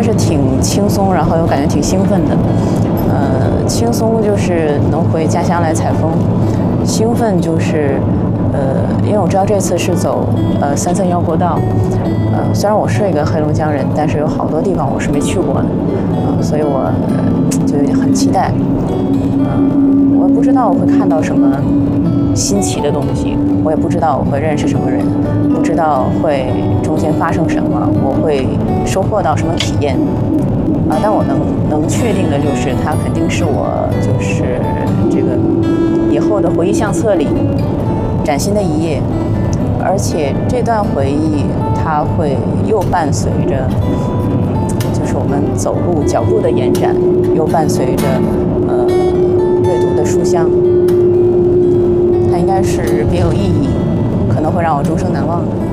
是挺轻松，然后又感觉挺兴奋的。轻松就是能回家乡来采风，兴奋就是因为我知道这次是走331国道，虽然我是一个黑龙江人，但是有好多地方我是没去过的，所以我就很期待。我不知道我会看到什么新奇的东西，我也不知道我会认识什么人，不知道会中间发生什么，我会收获到什么体验。但我能确定的就是，它肯定是我就是这个以后的回忆相册里崭新的一页，而且这段回忆它会又伴随着，就是我们走路脚步的延展，又伴随着阅读的书香，它应该是别有意义，可能会让我终生难忘的。